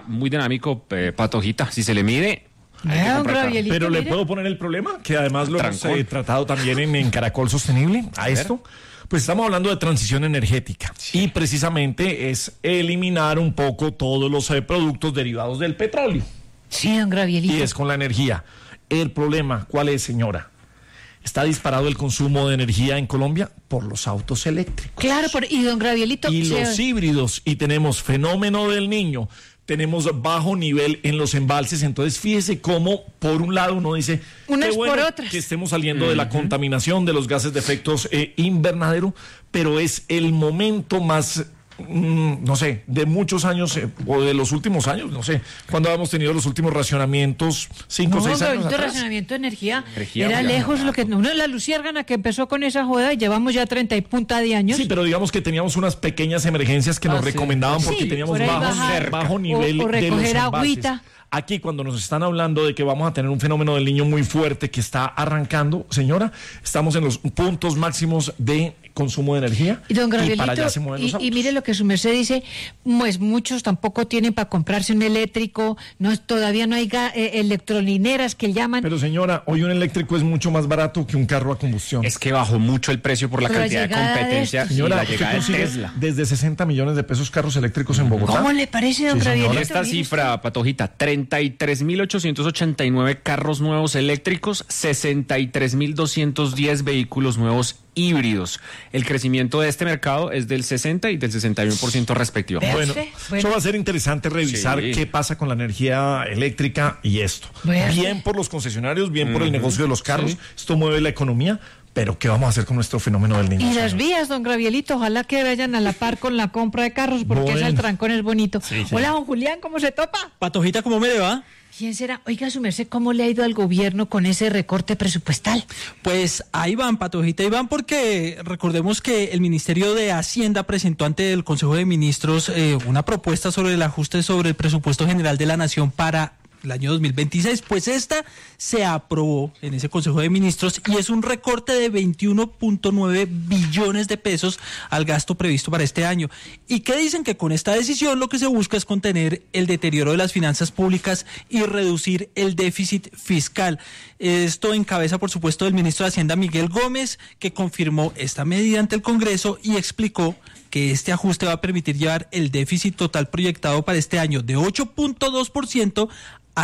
muy dinámico, Patojita, si se le mide. Pero le puedo poner el problema, que además lo hemos tratado también en Caracol Sostenible, a esto. Pues estamos hablando de transición energética y precisamente es eliminar un poco todos los productos derivados del petróleo. Sí, don Gravielito. Y es con la energía. El problema, ¿cuál es, señora? Está disparado el consumo de energía en Colombia por los autos eléctricos. Claro, y don Gravielito. Y los híbridos, y tenemos fenómeno del Niño, tenemos bajo nivel en los embalses. Entonces, fíjese cómo, por un lado, uno dice, unas qué bueno por otras, que estemos saliendo de la contaminación de los gases de efectos invernadero, pero es el momento más, no sé, de muchos años, o de los últimos años, no sé, cuando habíamos tenido los últimos racionamientos, 5 o 6 años atrás. Racionamiento de energía era lejos lo que uno, la luciérgana que empezó con esa joda, y llevamos ya 30 y punta de años. Sí, pero digamos que teníamos unas pequeñas emergencias que nos recomendaban porque teníamos bajo nivel o recoger de los agüita. Aquí, cuando nos están hablando de que vamos a tener un fenómeno del Niño muy fuerte que está arrancando, señora, estamos en los puntos máximos de consumo de energía. Y don Gravielito, para allá se mueven los autos. Y mire lo que su merced dice, pues muchos tampoco tienen para comprarse un eléctrico, todavía no hay electrolineras que llaman. Pero señora, hoy un eléctrico es mucho más barato que un carro a combustión. Es que bajó mucho el precio por la cantidad de competencia y la llegada de Tesla. Desde 60 millones de pesos carros eléctricos en Bogotá. ¿Cómo le parece, don Gravielito? Esta cifra, Patojita, 33.889 carros nuevos eléctricos, 63.210 vehículos nuevos híbridos. El crecimiento de este mercado es del 60 y del 61% respectivamente. Bueno, eso va a ser interesante revisar qué pasa con la energía eléctrica y esto. Bien por los concesionarios, bien por el negocio de los carros. Esto mueve la economía. Pero ¿qué vamos a hacer con nuestro fenómeno del Niño? Y las vías, don Gravielito, ojalá que vayan a la par con la compra de carros, porque ese trancón es bonito. Hola, don Julián, ¿cómo se topa? Patojita, ¿cómo me le va? ¿Quién será? Oiga, su merced, ¿cómo le ha ido al gobierno con ese recorte presupuestal? Pues ahí van, Patojita, ahí van, porque recordemos que el Ministerio de Hacienda presentó ante el Consejo de Ministros una propuesta sobre el ajuste sobre el presupuesto general de la Nación para el año 2026, pues esta se aprobó en ese Consejo de Ministros y es un recorte de 21.9 billones de pesos al gasto previsto para este año. ¿Y qué dicen? Que con esta decisión lo que se busca es contener el deterioro de las finanzas públicas y reducir el déficit fiscal. Esto encabeza, por supuesto, el ministro de Hacienda, Miguel Gómez, que confirmó esta medida ante el Congreso y explicó que este ajuste va a permitir llevar el déficit total proyectado para este año de 8.2% a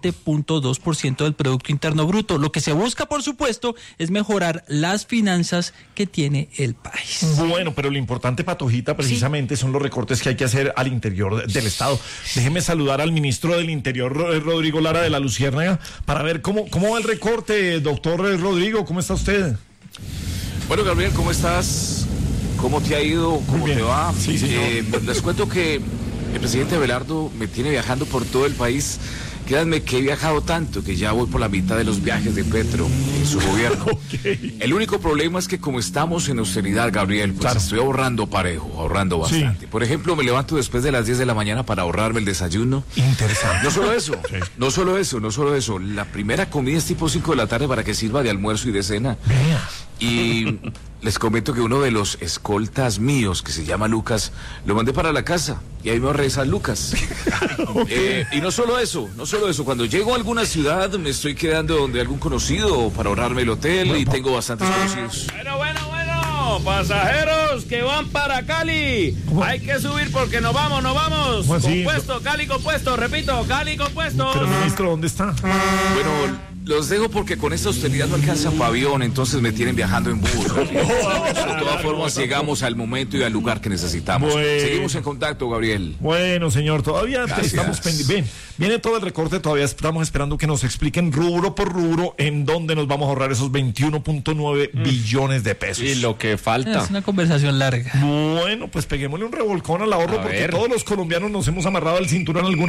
7.2% del Producto Interno Bruto. Lo que se busca, por supuesto, es mejorar las finanzas que tiene el país. Bueno, pero lo importante, Patojita, precisamente son los recortes que hay que hacer al interior del Estado. Déjeme saludar al ministro del Interior, Rodrigo Lara de la Luciérnaga, para ver cómo va el recorte. Doctor Rodrigo, ¿cómo está usted? Bueno, Gabriel, ¿cómo estás? ¿Cómo te ha ido? ¿Cómo te va? Sí, señor. Les cuento que el presidente Abelardo me tiene viajando por todo el país. Créanme que he viajado tanto que ya voy por la mitad de los viajes de Petro en su gobierno. El único problema es que como estamos en austeridad, Gabriel, pues estoy ahorrando parejo, ahorrando bastante. Por ejemplo, me levanto después de las 10 de la mañana para ahorrarme el desayuno. Interesante. No solo eso. La primera comida es tipo 5 de la tarde para que sirva de almuerzo y de cena. Y les comento que uno de los escoltas míos, que se llama Lucas, lo mandé para la casa y ahí me reza Lucas. Y no solo eso, cuando llego a alguna ciudad me estoy quedando donde algún conocido para ahorrarme el hotel y tengo bastantes conocidos. Bueno, pasajeros que van para Cali, hay que subir porque nos vamos. Compuesto, Cali compuesto, repito, Cali compuesto. Pero ministro, ¿dónde está? Bueno, los dejo porque con esta austeridad no alcanza para avión, entonces me tienen viajando en bus. De todas formas, llegamos al momento y al lugar que necesitamos. Seguimos en contacto, Gabriel. Bueno, señor, todavía estamos pendientes. Viene todo el recorte, todavía estamos esperando que nos expliquen rubro por rubro en dónde nos vamos a ahorrar esos 21.9 billones de pesos. Y lo que falta. Es una conversación larga. Bueno, pues peguémosle un revolcón al ahorro porque todos los colombianos nos hemos amarrado el cinturón alguna